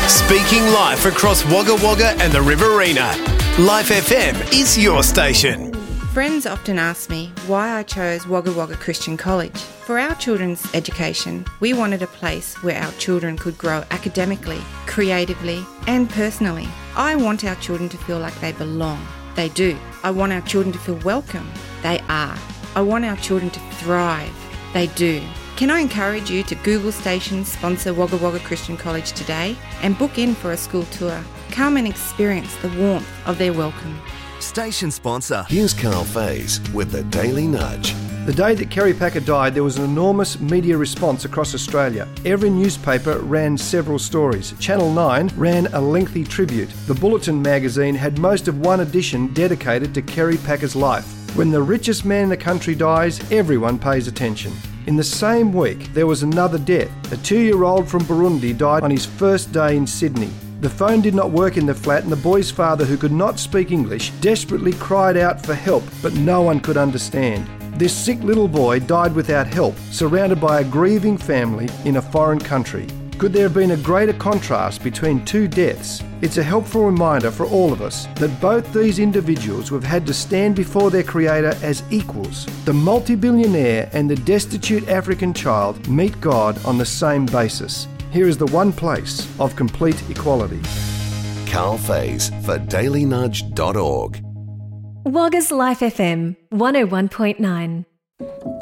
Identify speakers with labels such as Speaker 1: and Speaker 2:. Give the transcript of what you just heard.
Speaker 1: Speaking live across Wagga Wagga and the Riverina, Life FM is your station.
Speaker 2: Friends often ask me why I chose Wagga Wagga Christian College. For our children's education, we wanted a place where our children could grow academically, creatively, and personally. I want our children to feel like they belong. They do. I want our children to feel welcome. They are. I want our children to thrive. They do. Can I encourage you to Google Stations sponsor Wagga Wagga Christian College today and book in for a school tour? Come and experience the warmth of their welcome.
Speaker 3: Station sponsor.
Speaker 4: Here's Carl Faze with the Daily Nudge.
Speaker 5: The day that Kerry Packer died, there was an enormous media response across Australia. Every newspaper ran several stories. Channel 9 ran a lengthy tribute. The Bulletin magazine had most of one edition dedicated to Kerry Packer's life. When the richest man in the country dies, everyone pays attention. In the same week, there was another death. A 2-year-old from Burundi died on his first day in Sydney. The phone did not work in the flat and the boy's father, who could not speak English, desperately cried out for help, but no one could understand. This sick little boy died without help, surrounded by a grieving family in a foreign country. Could there have been a greater contrast between two deaths? It's a helpful reminder for all of us that both these individuals have had to stand before their Creator as equals. The multi-billionaire and the destitute African child meet God on the same basis. Here is the one place of complete equality.
Speaker 4: Carl Faze for dailynudge.org.
Speaker 6: Wagga's Life FM 101.9.